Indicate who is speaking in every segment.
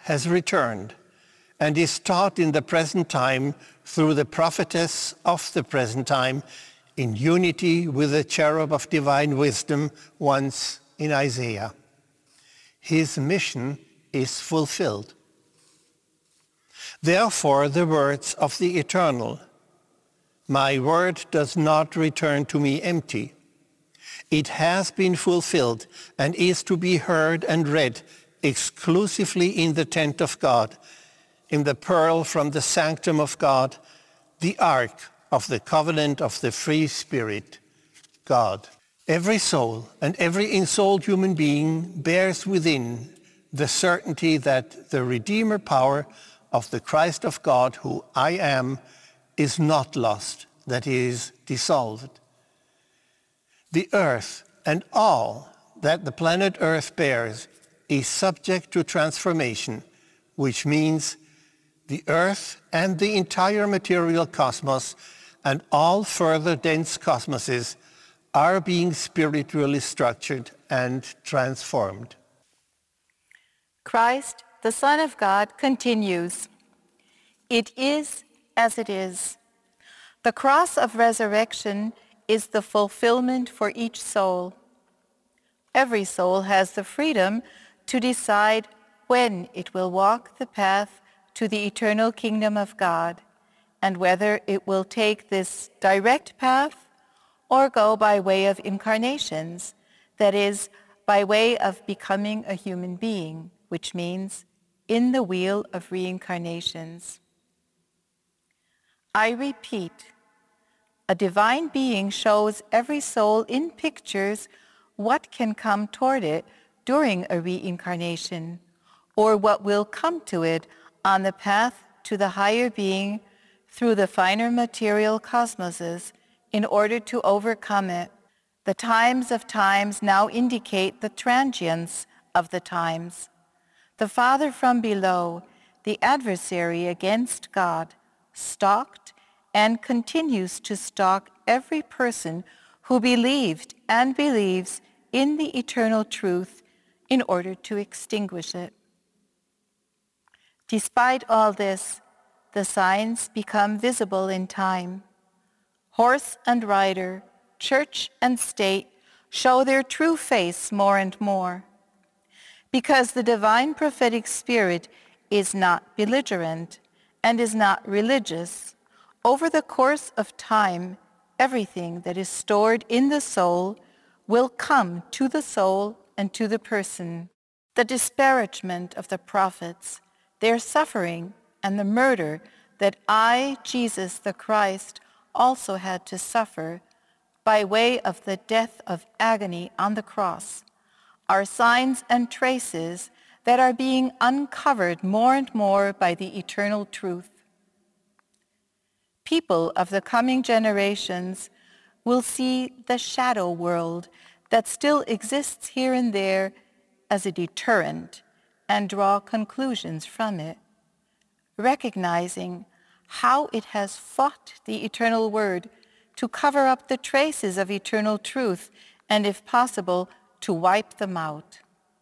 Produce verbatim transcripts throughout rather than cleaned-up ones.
Speaker 1: has returned and is taught in the present time through the prophetess of the present time in unity with the cherub of divine wisdom once in Isaiah. His mission is fulfilled. Therefore, the words of the Eternal, "My word does not return to me empty. It has been fulfilled and is to be heard and read exclusively in the tent of God, in the pearl from the sanctum of God, the ark of the covenant of the free Spirit, God." Every soul and every ensouled human being bears within the certainty that the Redeemer power of the Christ of God, who I am, is not lost, that is, dissolved. The earth and all that the planet Earth bears is subject to transformation, which means the earth and the entire material cosmos and all further dense cosmoses are being spiritually structured and transformed.
Speaker 2: Christ, the Son of God, continues, "It is as it is." The cross of resurrection is the fulfillment for each soul. Every soul has the freedom to decide when it will walk the path to the eternal kingdom of God, and whether it will take this direct path or go by way of incarnations, that is, by way of becoming a human being, which means in the wheel of reincarnations. I repeat, a divine being shows every soul in pictures what can come toward it during a reincarnation, or what will come to it on the path to the higher being through the finer material cosmoses in order to overcome it. The times of times now indicate the transience of the times. The Father from below, the adversary against God, stalked and continues to stalk every person who believed and believes in the eternal truth in order to extinguish it. Despite all this, the signs become visible in time. Horse and rider, church and state show their true face more and more. Because the divine prophetic spirit is not belligerent and is not religious, over the course of time, everything that is stored in the soul will come to the soul and to the person. The disparagement of the prophets, their suffering, and the murder that I, Jesus the Christ, also had to suffer by way of the death of agony on the cross, are signs and traces that are being uncovered more and more by the eternal truth. People of the coming generations will see the shadow world that still exists here and there as a deterrent and draw conclusions from it, recognizing how it has fought the eternal word to cover up the traces of eternal truth and, if possible, to wipe them out.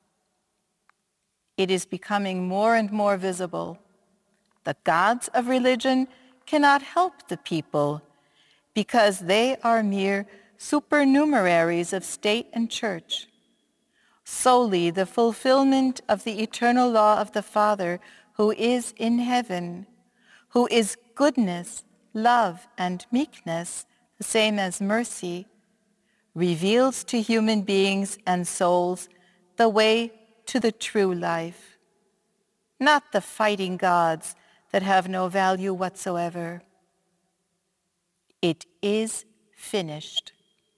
Speaker 2: It is becoming more and more visible. The gods of religion cannot help the people because they are mere supernumeraries of state and church. Solely the fulfillment of the eternal law of the Father who is in heaven, who is goodness, love, and meekness, the same as mercy, reveals to human beings and souls the way to the true life, not the fighting gods that have no value whatsoever. It is finished.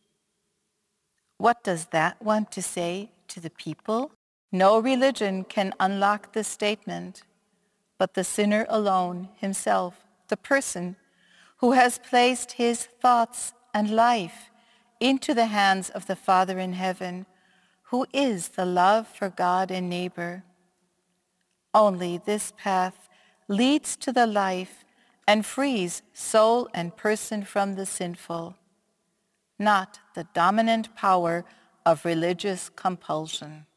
Speaker 2: What does that want to say to the people? No religion can unlock this statement, but the sinner alone himself, the person who has placed his thoughts and life into the hands of the Father in heaven, who is the love for God and neighbor. Only this path leads to the life and frees soul and person from the sinful, not the dominant power of religious compulsion.